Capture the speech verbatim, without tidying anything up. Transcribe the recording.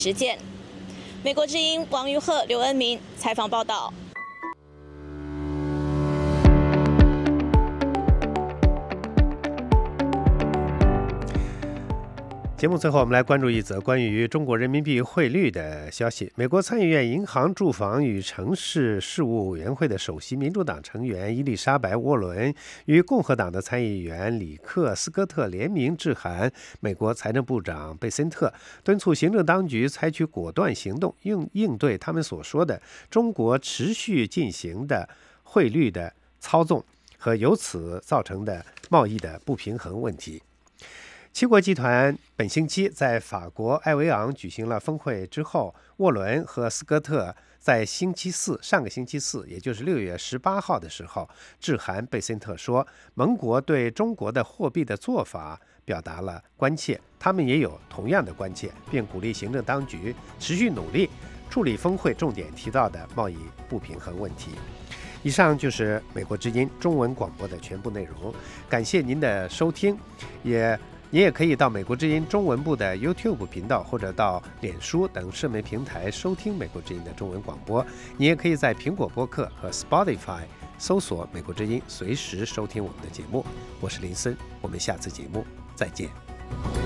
实践。美国之音王于鹤、刘恩明采访报道。 节目最后，我们来关注一则关于中国人民币汇率的消息。美国参议院银行、住房与城市事务委员会的首席民主党成员伊丽莎白·沃伦与共和党的参议员里克·斯科特联名致函美国财政部长贝森特，敦促行政当局采取果断行动，应应对他们所说的中国持续进行的汇率的操纵和由此造成的贸易的不平衡问题。七国集团本星期在法国埃维昂举行了峰会之后，沃伦和斯科特在星期四，上个星期四，也就是六月十八号的时候，致函贝森特说，盟国对中国的货币的做法表达了关切，他们也有同样的关切，并鼓励行政当局持续努力处理峰会重点提到的贸易不平衡问题。以上就是美国之音中文广播的全部内容，感谢您的收听，也你也可以到美国之音中文部的 YouTube 频道，或者到脸书等社媒平台收听美国之音的中文广播。你也可以在苹果播客和 Spotify 搜索美国之音，随时收听我们的节目。我是林森，我们下次节目再见。